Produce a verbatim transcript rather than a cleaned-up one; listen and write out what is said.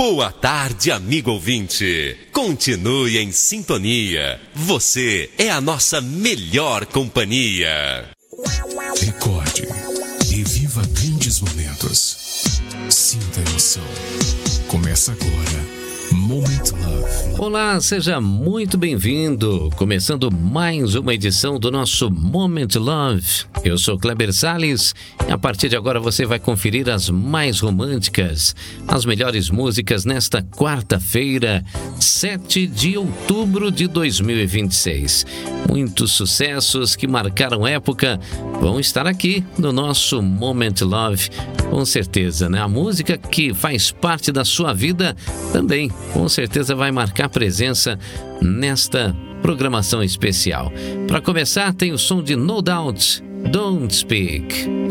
Boa tarde, amigo ouvinte. Continue em sintonia. Você é a nossa melhor companhia. Recorde e viva grandes momentos. Sinta a emoção. Começa agora. Moment Love. Olá, seja muito bem-vindo. Começando mais uma edição do nosso Moment Love. Eu sou Kleber Salles e a partir de agora você vai conferir as mais românticas, as melhores músicas nesta quarta-feira, sete de outubro de dois mil e vinte e seis. Muitos sucessos que marcaram época vão estar aqui no nosso Moment Love. Com certeza, né? A música que faz parte da sua vida também, com certeza, vai marcar presença nesta programação especial. Para começar, tem o som de No Doubt, Don't Speak.